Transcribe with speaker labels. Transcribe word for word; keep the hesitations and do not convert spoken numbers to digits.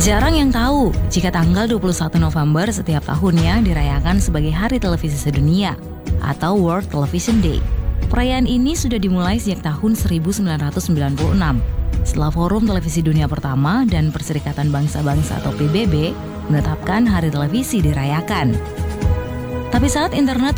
Speaker 1: Jarang yang tahu jika tanggal dua puluh satu November setiap tahunnya dirayakan sebagai Hari Televisi Sedunia atau World Television Day. Perayaan ini sudah dimulai sejak tahun seribu sembilan ratus sembilan puluh enam setelah Forum Televisi Dunia Pertama dan Perserikatan Bangsa-Bangsa atau P B B menetapkan Hari Televisi dirayakan. Tapi saat internet